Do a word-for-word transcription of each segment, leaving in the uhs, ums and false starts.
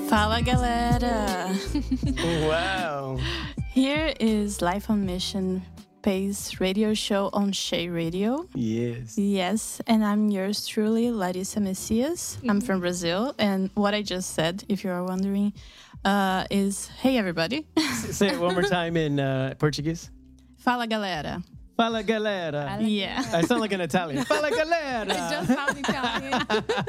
Fala galera! Wow. Here is Life on Mission Pace radio show on Shea Radio. Yes. Yes, and I'm yours truly, Larissa Messias. I'm from Brazil, and what I just said, if you are wondering, uh, is hey everybody. Say it one more time in uh, Portuguese. Fala galera. Fala galera. Yeah. I sound like an Italian. Fala galera. It does sound Italian.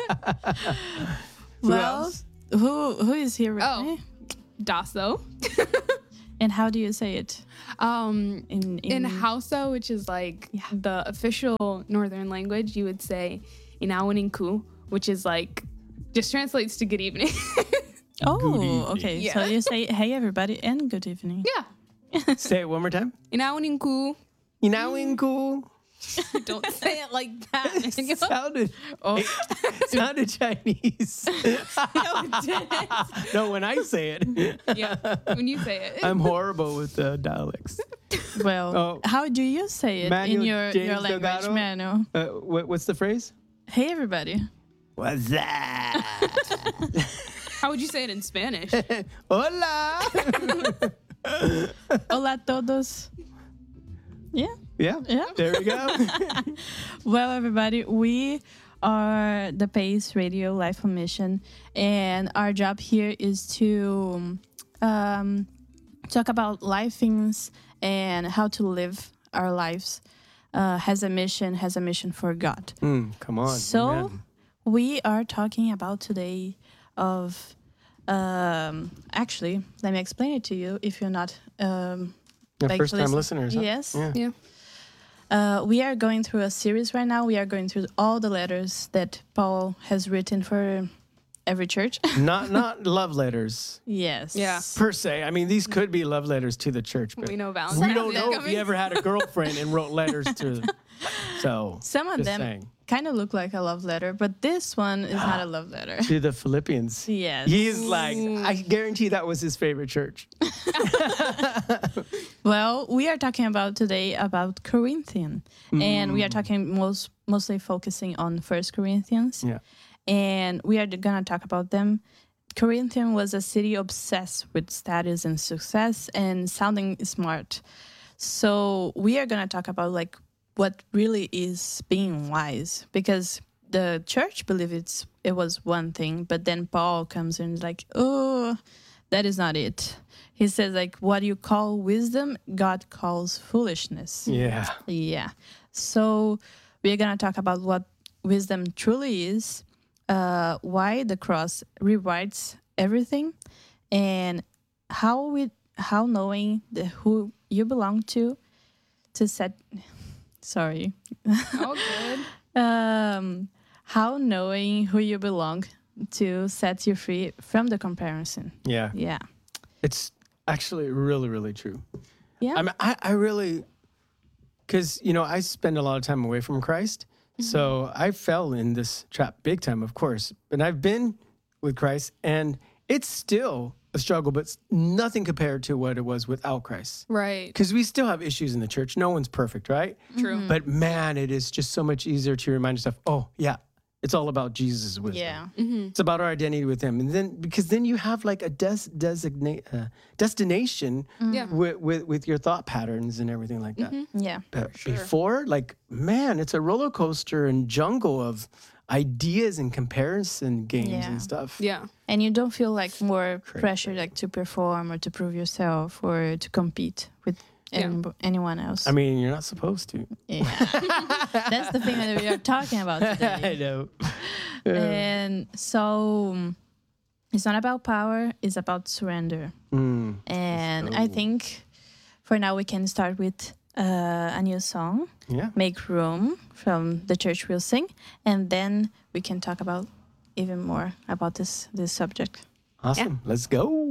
Who Well, else? who who is here with Oh. me? Dasso. And how do you say it? Um, In in Hausa, which is like Yeah. the official northern language, you would say Inawaninku, which is like just translates to good evening. Oh, evening. okay. Yeah. So you say hey everybody and good evening. yeah. Say it one more time. Inawaninku. Inawaninku. Don't say it like that. It sounded, Oh. it sounded Chinese. No, when I say it, Yeah, when you say it. I'm horrible with uh, dialects. Well, Oh. how do you say it Manuel in your, James your language, Delgado? Manu? Uh, what, what's the phrase? Hey everybody. What's that? How would you say it in Spanish? Hola. Hola todos. Yeah. Yeah. Yeah. There we go. Well, everybody, we are the Pace Radio Life on Mission, and our job here is to um, talk about life things and how to live our lives uh, has a mission, has a mission for God. Mm, come on. So man. we are talking about today of um, actually, let me explain it to you if you're not um, Yeah, like first time listen- listeners. Huh? Yes. Yeah. Yeah. Uh, we are going through a series right now. We are going through all the letters that Paul has written for every church. Not not love letters Yes. Yeah. per se. I mean, these could be love letters to the church, but We know we Valentine's don't Day know if coming. he ever had a girlfriend and wrote letters to. So Some of just them saying. kind of look like a love letter, but this one is not a love letter. To the Philippians. Yes. He's like, I guarantee that was his favorite church. Well, we are talking about today about Corinthian, and we are talking most mostly focusing on First Corinthians. Yeah. And we are gonna talk about them. Corinthian was a city obsessed with status and success and sounding smart. So we are gonna talk about like what really is being wise, because the church believed it's it was one thing, but then Paul comes in and is like, oh, that is not it. He says like, what you call wisdom, God calls foolishness. Yeah. Yeah. So we're going to talk about what wisdom truly is, uh, why the cross rewrites everything, and how we how knowing the, who you belong to to set sorry. Oh, good. um how knowing who you belong to sets you free from the comparison. Yeah. Yeah. It's actually really, really true. Yeah. I mean, I, I really, because, you know, I spend a lot of time away from Christ. So I fell in this trap big time, of course. But I've been with Christ, and it's still a struggle, but it's nothing compared to what it was without Christ. Right. Because we still have issues in the church. No one's perfect, right? True. But man, it is just so much easier to remind yourself, oh, yeah, it's all about Jesus' wisdom. Yeah. It's about our identity with him. And then, because then you have like a des- designate, uh, destination Yeah. with, with, with your thought patterns and everything like that. Yeah. But sure. before, like, man, it's a roller coaster and jungle of ideas and comparison games Yeah. and stuff. Yeah. And you don't feel like more Crazy. pressure like to perform or to prove yourself or to compete with Yeah. any, anyone else. I mean, you're not supposed to. yeah. That's the thing that we are talking about I today. know. And so um, it's not about power, it's about surrender. Mm. And I So- think for now we can start with uh, a new song, Yeah. Make Room, from The Church Will Sing, and then we can talk about even more about this this subject. Awesome. Let's go.